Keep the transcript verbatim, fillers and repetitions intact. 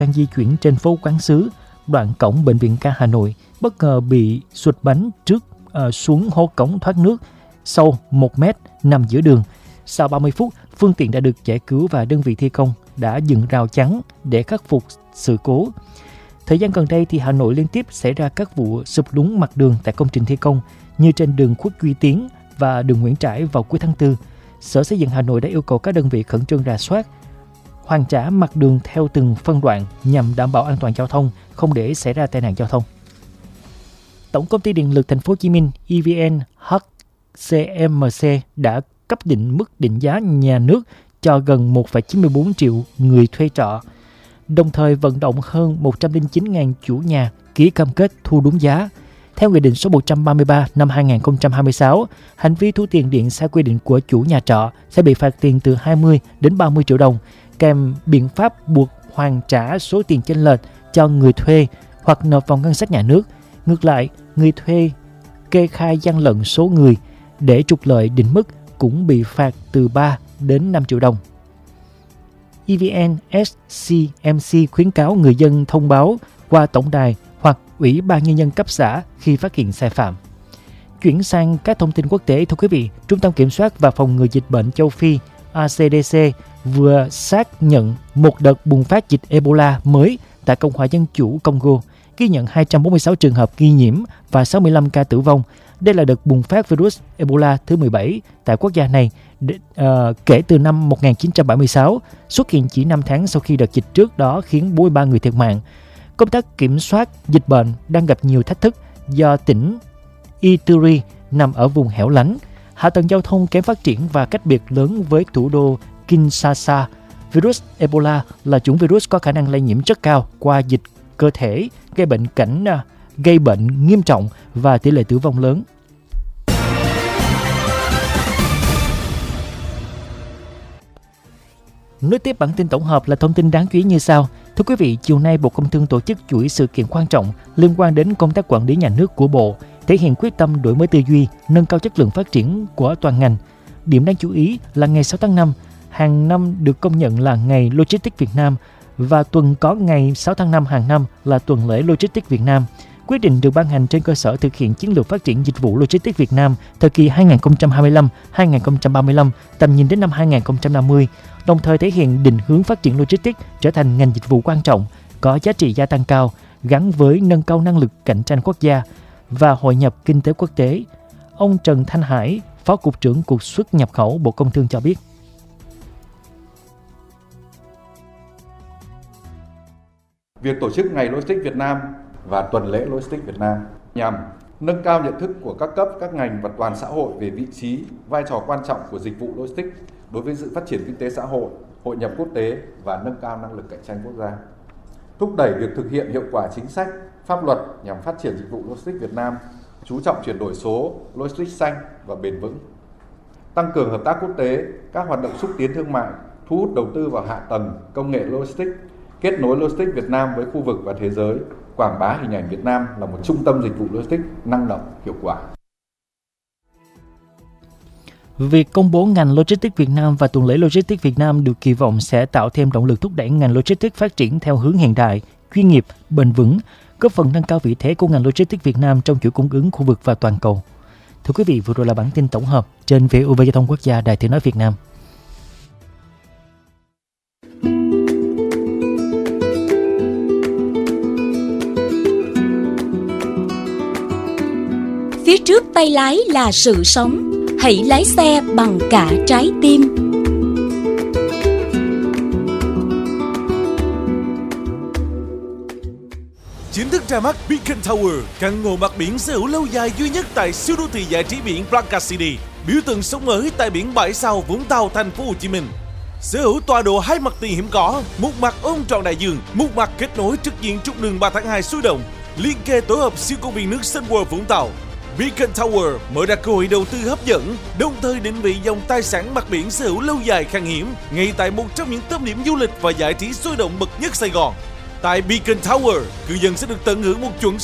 đang di chuyển trên phố Quán Sứ, đoạn cổng Bệnh viện Ca Hà Nội, bất ngờ bị sụt bánh trước uh, xuống hố cống thoát nước sâu một mét nằm giữa đường. Sau ba mươi phút, phương tiện đã được giải cứu và đơn vị thi công đã dựng rào chắn để khắc phục sự cố. Thời gian gần đây thì Hà Nội liên tiếp xảy ra các vụ sụp lún mặt đường tại công trình thi công như trên đường Khuất Duy Tiến và đường Nguyễn Trãi vào cuối tháng tư. Sở Xây dựng Hà Nội đã yêu cầu các đơn vị khẩn trương rà soát, hoàn trả mặt đường theo từng phân đoạn nhằm đảm bảo an toàn giao thông, không để xảy ra tai nạn giao thông. Tổng công ty Điện lực Thành phố Hồ Chí Minh E V N H C M C đã cấp định mức định giá nhà nước cho gần một phẩy chín mươi bốn triệu người thuê trọ, đồng thời vận động hơn một trăm lẻ chín nghìn chủ nhà ký cam kết thu đúng giá. Theo Nghị định số một trăm ba mươi ba năm hai nghìn không trăm hai mươi sáu, hành vi thu tiền điện sai quy định của chủ nhà trọ sẽ bị phạt tiền từ hai mươi đến ba mươi triệu đồng, kèm biện pháp buộc hoàn trả số tiền chênh lệch cho người thuê hoặc nộp vào ngân sách nhà nước. Ngược lại, người thuê kê khai gian lận số người để trục lợi định mức cũng bị phạt từ ba đến năm triệu đồng. E V N S C M C khuyến cáo người dân thông báo qua tổng đài hoặc Ủy ban Nhân dân cấp xã khi phát hiện sai phạm. Chuyển sang các thông tin quốc tế, thưa quý vị, Trung tâm Kiểm soát và Phòng ngừa Dịch bệnh châu Phi A C D C vừa xác nhận một đợt bùng phát dịch Ebola mới tại Cộng hòa Dân chủ Congo, ghi nhận hai trăm bốn mươi sáu trường hợp nghi nhiễm và sáu mươi lăm ca tử vong. Đây là đợt bùng phát virus Ebola thứ mười bảy tại quốc gia này để, uh, kể từ năm một nghìn chín trăm bảy mươi sáu, xuất hiện chỉ năm tháng sau khi đợt dịch trước đó khiến bốn mươi ba người thiệt mạng. Công tác kiểm soát dịch bệnh đang gặp nhiều thách thức do tỉnh Ituri nằm ở vùng hẻo lánh, hạ tầng giao thông kém phát triển và cách biệt lớn với thủ đô Kinshasa. Virus Ebola là chủng virus có khả năng lây nhiễm rất cao qua dịch cơ thể, gây bệnh cảnh gây bệnh nghiêm trọng và tỷ lệ tử vong lớn. Nối tiếp bản tin tổng hợp là thông tin đáng chú ý như sau. Thưa quý vị, chiều nay Bộ Công Thương tổ chức chuỗi sự kiện quan trọng liên quan đến công tác quản lý nhà nước của Bộ, thể hiện quyết tâm đổi mới tư duy, nâng cao chất lượng phát triển của toàn ngành. Điểm đáng chú ý là ngày sáu tháng năm, hàng năm được công nhận là ngày Logistics Việt Nam và tuần có ngày sáu tháng năm hàng năm là tuần lễ Logistics Việt Nam. Quyết định được ban hành trên cơ sở thực hiện chiến lược phát triển dịch vụ Logistics Việt Nam thời kỳ hai nghìn không trăm hai mươi lăm đến hai nghìn không trăm ba mươi lăm, tầm nhìn đến năm hai nghìn không trăm năm mươi, đồng thời thể hiện định hướng phát triển Logistics trở thành ngành dịch vụ quan trọng, có giá trị gia tăng cao, gắn với nâng cao năng lực cạnh tranh quốc gia và hội nhập kinh tế quốc tế. Ông Trần Thanh Hải, Phó Cục trưởng Cục xuất nhập khẩu Bộ Công Thương cho biết. Việc tổ chức Ngày Logistics Việt Nam và tuần lễ Logistics Việt Nam nhằm nâng cao nhận thức của các cấp, các ngành và toàn xã hội về vị trí, vai trò quan trọng của dịch vụ Logistics đối với sự phát triển kinh tế xã hội, hội nhập quốc tế và nâng cao năng lực cạnh tranh quốc gia. Thúc đẩy việc thực hiện hiệu quả chính sách, pháp luật nhằm phát triển dịch vụ Logistics Việt Nam, chú trọng chuyển đổi số, Logistics xanh và bền vững. Tăng cường hợp tác quốc tế, các hoạt động xúc tiến thương mại, thu hút đầu tư vào hạ tầng, công nghệ Logistics, kết nối Logistics Việt Nam với khu vực và thế giới, quảng bá hình ảnh Việt Nam là một trung tâm dịch vụ Logistics năng động, hiệu quả. Việc công bố ngành Logistics Việt Nam và tuần lễ Logistics Việt Nam được kỳ vọng sẽ tạo thêm động lực thúc đẩy ngành Logistics phát triển theo hướng hiện đại, chuyên nghiệp, bền vững, góp phần nâng cao vị thế của ngành Logistics Việt Nam trong chuỗi cung ứng khu vực và toàn cầu. Thưa quý vị, vừa rồi là bản tin tổng hợp trên vê o vê Giao thông Quốc gia, Đài Tiếng nói Việt Nam. Phía trước tay lái là sự sống, hãy lái xe bằng cả trái tim. Chính thức ra mắt Beacon Tower, căn hộ mặt biển sở hữu lâu dài duy nhất tại siêu đô thị giải trí biển Plaza City, biểu tượng sống mới tại biển bãi sau Vũng Tàu, Thành phố Hồ Chí Minh. Sở hữu tọa độ hai mặt tiền hiếm có, một mặt ôm trọn đại dương, một mặt kết nối trực diện trục đường ba tháng hai sôi động, liên kề tổ hợp siêu công viên nước Sun World Vũng Tàu. Beacon Tower mở ra cơ hội đầu tư hấp dẫn, đồng thời định vị dòng tài sản mặt biển sở hữu lâu dài khan hiếm ngay tại một trong những tâm điểm du lịch và giải trí sôi động bậc nhất Sài Gòn. Tại Beacon Tower, cư dân sẽ được tận hưởng một chuẩn